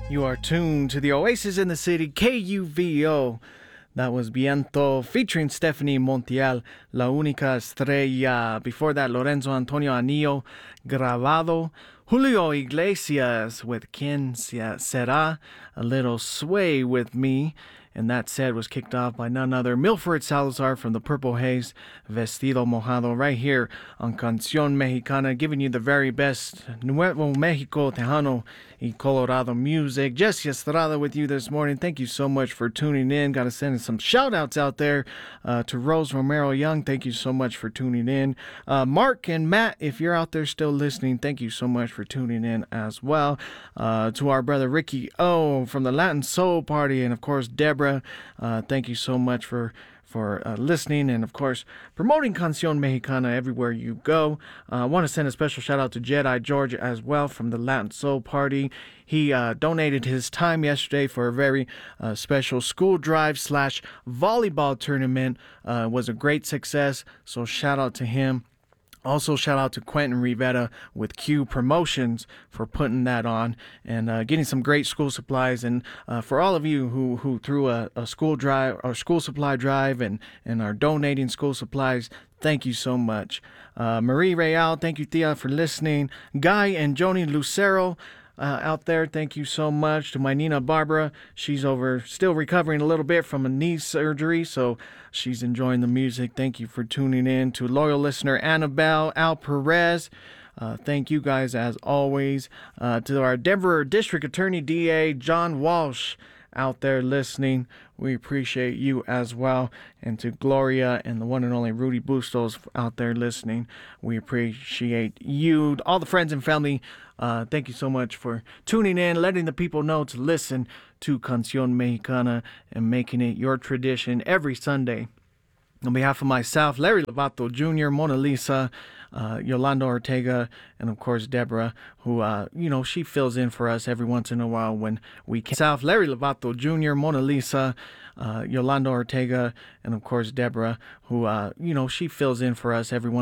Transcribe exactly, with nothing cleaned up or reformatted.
You are tuned to the Oasis in the City, K U V O. That was Viento featuring Stephanie Montiel, La Única Estrella. Before that, Lorenzo Antonio Anillo, Grabado. Julio Iglesias with Quien Será, a little Sway with Me. And that set was kicked off by none other, Milford Salazar from the Purple Haze, Vestido Mojado, right here on Canción Mexicana, giving you the very best Nuevo Mexico, Tejano, y Colorado music. Jesse Estrada with you this morning. Thank you so much for tuning in. Got to send some shout outs out there uh, to Rose Romero Young. Thank you so much for tuning in. Uh, Mark and Matt, if you're out there still listening, thank you so much for tuning in as well. Uh, to our brother Ricky O from the Latin Soul Party, and of course Deborah. Uh, thank you so much for for uh, listening and, of course, promoting Canción Mexicana everywhere you go. Uh, I want to send a special shout out to Jedi George as well from the Latin Soul Party. He uh, donated his time yesterday for a very uh, special school drive slash volleyball tournament. Uh, it was a great success, so shout out to him. Also, shout out to Quentin Rivera with Q Promotions for putting that on and uh, getting some great school supplies. And uh, for all of you who, who threw a, a school drive or school supply drive and, and are donating school supplies, thank you so much. Uh, Marie Real, thank you, Thea, for listening. Guy and Joni Lucero, Uh, out there, thank you so much. To my Nina Barbara, she's over still recovering a little bit from a knee surgery, so she's enjoying the music. Thank you for tuning in. To loyal listener Annabelle, Al Perez, uh, thank you guys as always. Uh, to our Denver District Attorney D A John Walsh out there listening, we appreciate you as well. And to Gloria and the one and only Rudy Bustos out there listening, we appreciate you. All the friends and family, uh, thank you so much for tuning in, letting the people know to listen to Canción Mexicana and making it your tradition every Sunday. On behalf of myself, Larry Lovato Junior, Mona Lisa, uh, Yolanda Ortega, and of course Deborah, who, uh, you know, she fills in for us every once in a while when we can. South, Larry Lovato Junior, Mona Lisa, uh, Yolanda Ortega, and of course Deborah, who, uh, you know, she fills in for us every once